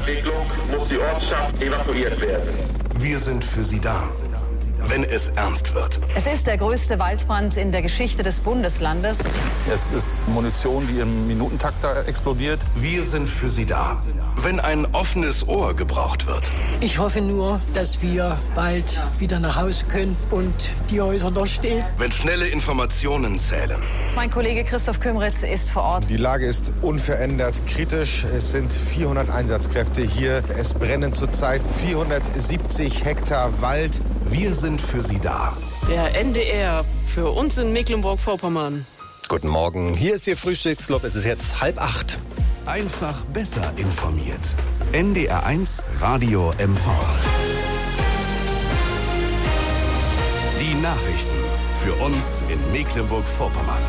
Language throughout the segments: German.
Entwicklung muss die Ortschaft evakuiert werden. Wir sind für Sie da, wenn es ernst wird. Es ist der größte Waldbrand in der Geschichte des Bundeslandes. Es ist Munition, die im Minutentakt da explodiert. Wir sind für Sie da, wenn ein offenes Ohr gebraucht wird. Ich hoffe nur, dass wir bald wieder nach Hause können und die Häuser noch stehen. Wenn schnelle Informationen zählen. Mein Kollege Christoph Kümritz ist vor Ort. Die Lage ist unverändert kritisch. Es sind 400 Einsatzkräfte hier. Es brennen zurzeit 470 Hektar Wald. Wir sind für Sie da. Der NDR für uns in Mecklenburg-Vorpommern. Guten Morgen, hier ist Ihr Frühstücksclub. Es ist jetzt 7:30. Einfach besser informiert. NDR1 Radio MV. Die Nachrichten für uns in Mecklenburg-Vorpommern.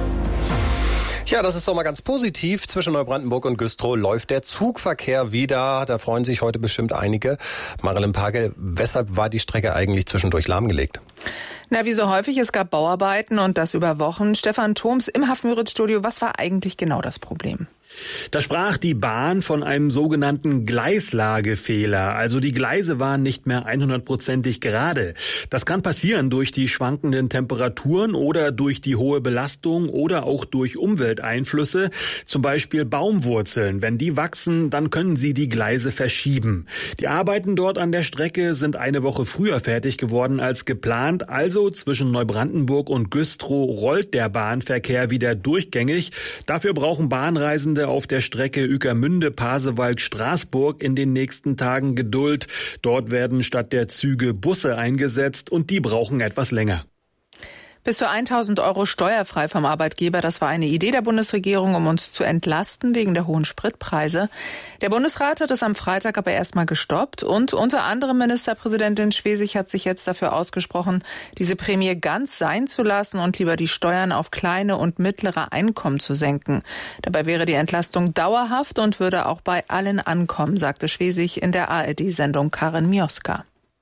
Ja, das ist doch mal ganz positiv. Zwischen Neubrandenburg und Güstrow läuft der Zugverkehr wieder. Da freuen sich heute bestimmt einige. Marilyn Pagel, weshalb war die Strecke eigentlich zwischendurch lahmgelegt? Na, wie so häufig, es gab Bauarbeiten und das über Wochen. Stefan Thoms im Hafenmüritz-Studio. Was war eigentlich genau das Problem? Da sprach die Bahn von einem sogenannten Gleislagefehler. Also die Gleise waren nicht mehr 100%ig gerade. Das kann passieren durch die schwankenden Temperaturen oder durch die hohe Belastung oder auch durch Umwelteinflüsse. Zum Beispiel Baumwurzeln. Wenn die wachsen, dann können sie die Gleise verschieben. Die Arbeiten dort an der Strecke sind eine Woche früher fertig geworden als geplant. Also zwischen Neubrandenburg und Güstrow rollt der Bahnverkehr wieder durchgängig. Dafür brauchen Bahnreisende auf der Strecke Ueckermünde-Pasewalk-Straßburg in den nächsten Tagen Geduld. Dort werden statt der Züge Busse eingesetzt und die brauchen etwas länger. Bis zu 1.000 € steuerfrei vom Arbeitgeber, das war eine Idee der Bundesregierung, um uns zu entlasten wegen der hohen Spritpreise. Der Bundesrat hat es am Freitag aber erstmal gestoppt und unter anderem Ministerpräsidentin Schwesig hat sich jetzt dafür ausgesprochen, diese Prämie ganz sein zu lassen und lieber die Steuern auf kleine und mittlere Einkommen zu senken. Dabei wäre die Entlastung dauerhaft und würde auch bei allen ankommen, sagte Schwesig in der ARD-Sendung Karin Mioska.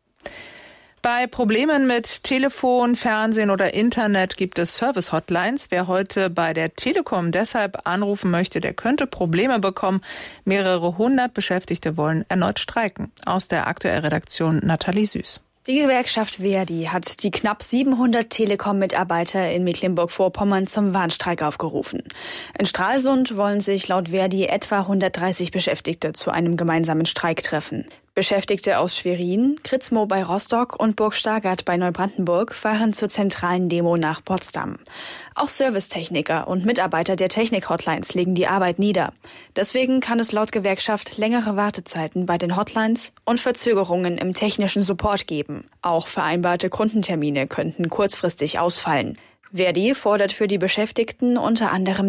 Bei Problemen mit Telefon, Fernsehen oder Internet gibt es Service-Hotlines. Wer heute bei der Telekom deshalb anrufen möchte, der könnte Probleme bekommen. Mehrere hundert Beschäftigte wollen erneut streiken. Aus der Aktuell-Redaktion Nathalie Süß. Die Gewerkschaft ver.di hat die knapp 700 Telekom-Mitarbeiter in Mecklenburg-Vorpommern zum Warnstreik aufgerufen. In Stralsund wollen sich laut ver.di etwa 130 Beschäftigte zu einem gemeinsamen Streik treffen. Beschäftigte aus Schwerin, Kritzmo bei Rostock und Burg Stargard bei Neubrandenburg fahren zur zentralen Demo nach Potsdam. Auch Servicetechniker und Mitarbeiter der Technik-Hotlines legen die Arbeit nieder. Deswegen kann es laut Gewerkschaft längere Wartezeiten bei den Hotlines und Verzögerungen im technischen Support geben. Auch vereinbarte Kundentermine könnten kurzfristig ausfallen. ver.di fordert für die Beschäftigten unter anderem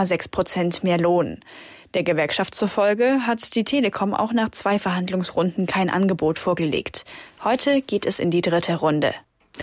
6,6% mehr Lohn. Der Gewerkschaft zufolge hat die Telekom auch nach 2 Verhandlungsrunden kein Angebot vorgelegt. Heute geht es in die 3. Runde.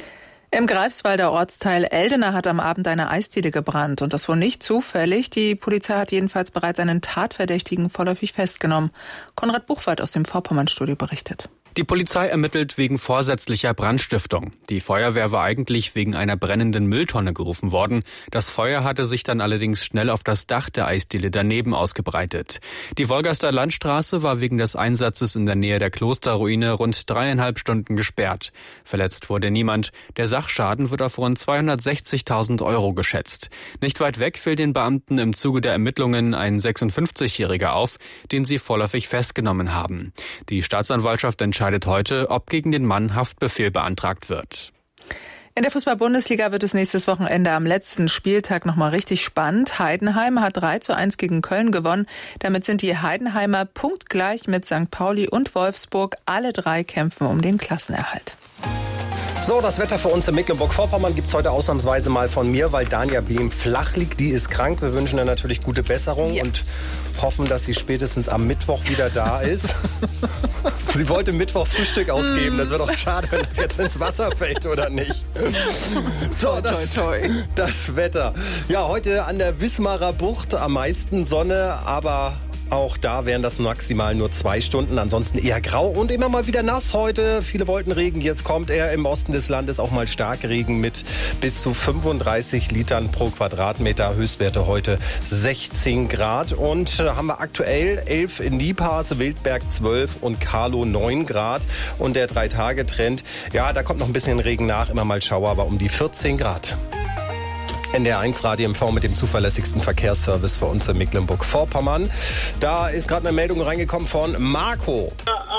Im Greifswalder Ortsteil Eldena hat am Abend eine Eisdiele gebrannt und das wohl nicht zufällig. Die Polizei hat jedenfalls bereits einen Tatverdächtigen vorläufig festgenommen. Konrad Buchwald aus dem Vorpommern-Studio berichtet. Die Polizei ermittelt wegen vorsätzlicher Brandstiftung. Die Feuerwehr war eigentlich wegen einer brennenden Mülltonne gerufen worden. Das Feuer hatte sich dann allerdings schnell auf das Dach der Eisdiele daneben ausgebreitet. Die Wolgaster Landstraße war wegen des Einsatzes in der Nähe der Klosterruine rund 3,5 Stunden gesperrt. Verletzt wurde niemand. Der Sachschaden wird auf rund 260.000 € geschätzt. Nicht weit weg fällt den Beamten im Zuge der Ermittlungen ein 56-Jähriger auf, den sie vorläufig festgenommen haben. Die Staatsanwaltschaft entscheidet heute, ob gegen den Mann Haftbefehl beantragt wird. In der Fußball-Bundesliga wird es nächstes Wochenende am letzten Spieltag nochmal richtig spannend. Heidenheim hat 3:1 gegen Köln gewonnen. Damit sind die Heidenheimer punktgleich mit St. Pauli und Wolfsburg. Alle 3 kämpfen um den Klassenerhalt. So, das Wetter für uns in Mecklenburg-Vorpommern gibt's heute ausnahmsweise mal von mir, weil Dania Bliem flach liegt. Die ist krank. Wir wünschen ihr natürlich gute Besserung und hoffen, dass sie spätestens am Mittwoch wieder da ist. Sie wollte Mittwoch Frühstück ausgeben. Das wird doch schade, wenn das jetzt ins Wasser fällt, oder nicht? So, das Wetter. Ja, heute an der Wismarer Bucht am meisten Sonne, aber Auch da wären das maximal nur 2 Stunden. Ansonsten eher grau und immer mal wieder nass heute. Viele wollten Regen. Jetzt kommt er im Osten des Landes auch mal Starkregen mit bis zu 35 Litern pro Quadratmeter. Höchstwerte heute 16 Grad. Und da haben wir aktuell 11 in Liebhase, Wildberg 12 und Carlo 9 Grad. Und der 3-Tage-Trend, ja, da kommt noch ein bisschen Regen nach. Immer mal Schauer, aber um die 14 Grad. NDR1 Radio MV mit dem zuverlässigsten Verkehrsservice für uns in Mecklenburg-Vorpommern. Da ist gerade eine Meldung reingekommen von Marco.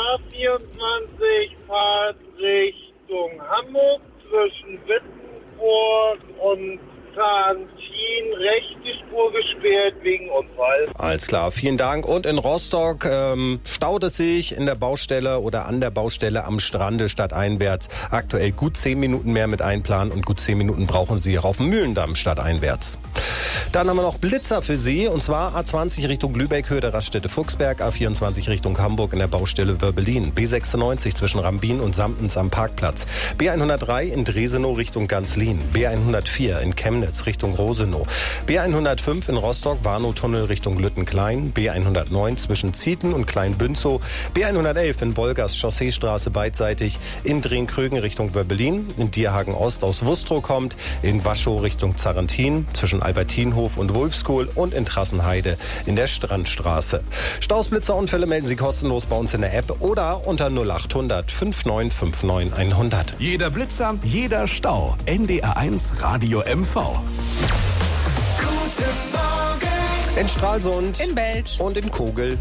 A24 fahrt Richtung Hamburg zwischen Wittenburg und Zahntin, rechte Spur gesperrt wegen Unfall. Alles klar, vielen Dank. Und in Rostock staut es sich in der Baustelle oder an der Baustelle am Strande stadteinwärts. Aktuell gut 10 Minuten mehr mit einplanen und gut 10 Minuten brauchen Sie auch auf dem Mühlendamm stadteinwärts. Dann haben wir noch Blitzer für Sie, und zwar A20 Richtung Lübeck, Höhe der Raststätte Fuchsberg, A24 Richtung Hamburg in der Baustelle Wörbelin, B96 zwischen Rambin und Samtens am Parkplatz, B103 in Dresenow Richtung Ganzlin, B104 in Chemnitz Richtung Rosenow, B105 in Rostock, Warnow-Tunnel Richtung Lüttenklein, B109 zwischen Zieten und Kleinbünzow, B111 in Wolgast Chausseestraße beidseitig, in Drehn-Krögen Richtung Wörbelin, in Dierhagen Ost aus Wustrow kommt, in Waschow Richtung Zarentin, zwischen Albertinhof und Wulfskohl und in Trassenheide in der Strandstraße. Stausblitzerunfälle melden Sie kostenlos bei uns in der App oder unter 0800 5959 100. Jeder Blitzer, jeder Stau. NDR1 Radio MV. Guten Morgen. In Stralsund, in Belz und in Kogel.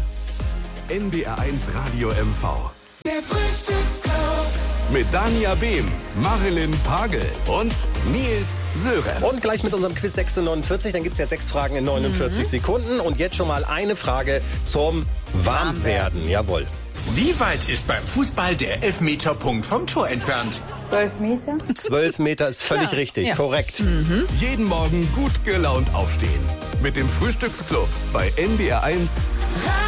NDR1 Radio MV. Der Frühstücksclub. Mit Dania Behm, Marilyn Pagel und Nils Sörenz. Und gleich mit unserem Quiz 6:49, dann gibt es ja 6 Fragen in 49 Sekunden. Und jetzt schon mal eine Frage zum Warmwerden. Jawohl. Wie weit ist beim Fußball der Elfmeterpunkt vom Tor entfernt? 12 Meter? 12 Meter ist völlig richtig, korrekt. Jeden Morgen gut gelaunt aufstehen. Mit dem Frühstücksclub bei NDR1.